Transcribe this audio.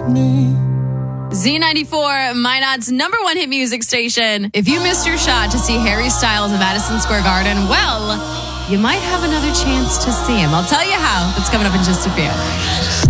Z94, Minot's number one hit music station. If you missed your shot to see Harry Styles at Madison Square Garden, well, you might have another chance to see him. I'll tell you how. That's coming up in just a few.